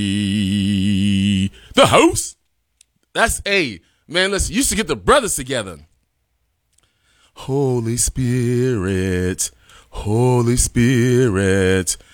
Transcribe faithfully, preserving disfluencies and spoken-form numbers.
The host. That's A. Man, listen, you used to get the brothers together. Holy Spirit, Holy Spirit,